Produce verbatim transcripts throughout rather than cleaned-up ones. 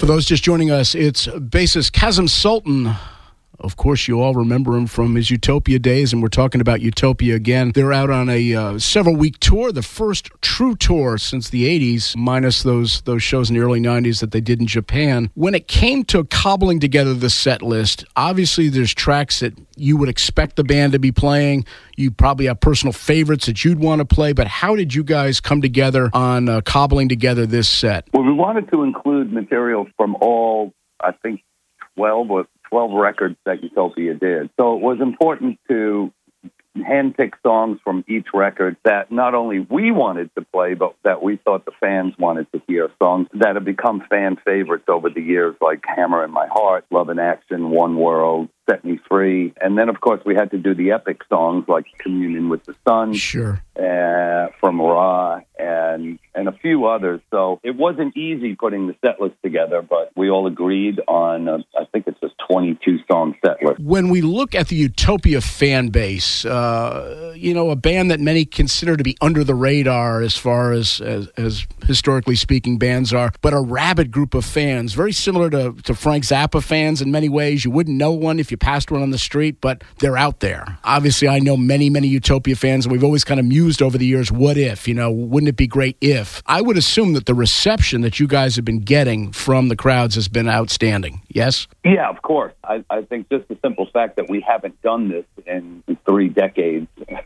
those just joining us, it's bassist Kazim Sultan. Of course, you all remember him from his Utopia days, and we're talking about Utopia again. They're out on a uh, several-week tour, the first true tour since the eighties, minus those those shows in the early nineties that they did in Japan. When it came to cobbling together the set list, obviously there's tracks that you would expect the band to be playing. You probably have personal favorites that you'd want to play, but how did you guys come together on uh, cobbling together this set? Well, we wanted to include material from all, I think, twelve or twelve records that Utopia did. So it was important to handpick songs from each record that not only we wanted to play, but that we thought the fans wanted to hear. Songs that have become fan favorites over the years, like Hammer in My Heart, Love in Action, One World, Set Me Free. And then, of course, we had to do the epic songs like Communion with the Sun, sure, uh, from Ra, and and a few others. So it wasn't easy putting the set list together, but we all agreed on, uh, I think it's a twenty-two song set list. When we look at the Utopia fan base, uh, you know, a band that many consider to be under the radar as far as, as, as historically speaking bands are, but a rabid group of fans, very similar to, to Frank Zappa fans in many ways. You wouldn't know one if you passed one on the street, but they're out there. Obviously, I know many, many Utopia fans, and we've always kind of mused over the years, what if, you know, wouldn't it be great if? I would assume that the reception that you guys have been getting from the crowds has been outstanding, yes? Yeah, of course. I, I think just the simple fact that we haven't done this in three decades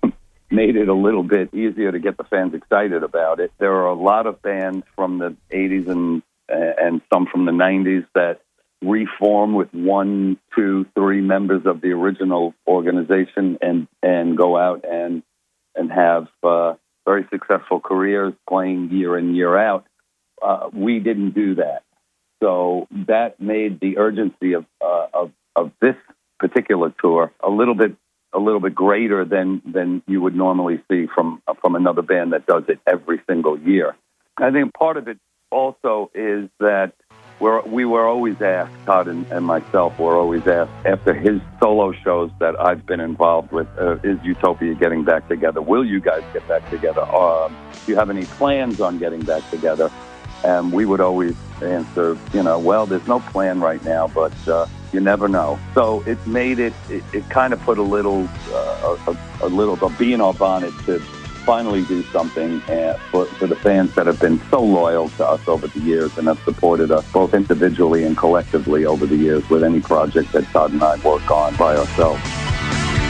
made it a little bit easier to get the fans excited about it. There are a lot of bands from the eighties and and some from the nineties that reform with one, two, three members of the original organization and, and go out and and have uh, very successful careers playing year in, year out. Uh, we didn't do that. So that made the urgency of, uh, of of this particular tour a little bit a little bit greater than, than you would normally see from from another band that does it every single year. I think part of it also is that We're, we were always asked, Todd and, and myself were always asked, after his solo shows that I've been involved with, uh, is Utopia getting back together? Will you guys get back together? Um, do you have any plans on getting back together? And we would always answer, you know, well, there's no plan right now, but uh, you never know. So it made it, it, it kind of put a little, uh, a, a little, a bee in our bonnet to finally do something uh, for, for the fans that have been so loyal to us over the years and have supported us both individually and collectively over the years with any project that Todd and I work on by ourselves.